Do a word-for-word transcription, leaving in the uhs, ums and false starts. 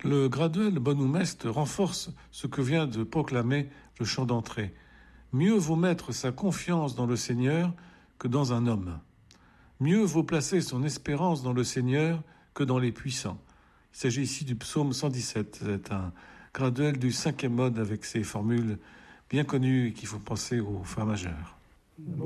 Le graduel Bonum Est renforce ce que vient de proclamer le chant d'entrée. Mieux vaut mettre sa confiance dans le Seigneur que dans un homme. Mieux vaut placer son espérance dans le Seigneur que dans les puissants. Il s'agit ici du psaume cent dix-sept. C'est un graduel du cinquième mode avec ses formules bien connues et qu'il faut penser au fa majeur.